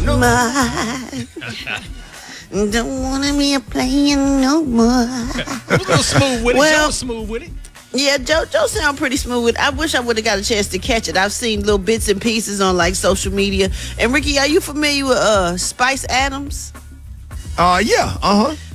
more. Don't wanna be a player no more. It was a little smooth with it. Well, Joe was smooth with it. Yeah, Joe sound pretty smooth with it. I wish I would have got a chance to catch it. I've seen little bits and pieces on like social media. And Ricky, are you familiar with Spice Adams? Yeah.